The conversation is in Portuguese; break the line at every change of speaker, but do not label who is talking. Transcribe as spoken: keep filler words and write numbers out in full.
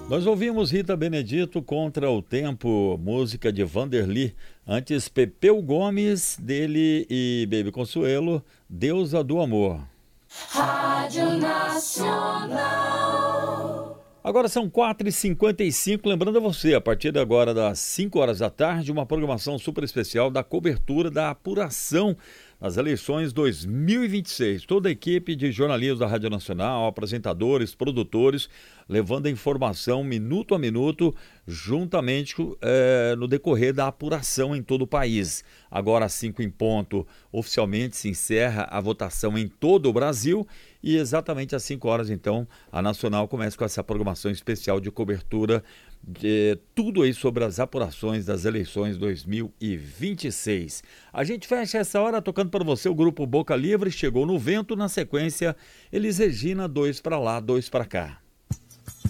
Nós ouvimos Rita Benedito, Contra o Tempo, música de Vanderly. Antes, Pepeu Gomes, dele e Baby Consuelo, Deusa do Amor.
Rádio Nacional.
Agora são quatro e cinquenta e cinco, lembrando a você, a partir de agora das cinco horas da tarde, uma programação super especial da cobertura da apuração nas eleições dois mil e vinte e seis. Toda a equipe de jornalismo da Rádio Nacional, apresentadores, produtores, levando a informação minuto a minuto, juntamente é, no decorrer da apuração em todo o país. Agora às cinco em ponto, oficialmente se encerra a votação em todo o Brasil e exatamente às cinco horas, então, a Nacional começa com essa programação especial de cobertura de tudo aí sobre as apurações das eleições dois mil e vinte e seis. A gente fecha essa hora tocando para você o grupo Boca Livre, Chegou no Vento, na sequência Elis Regina, Dois para Lá, Dois para Cá.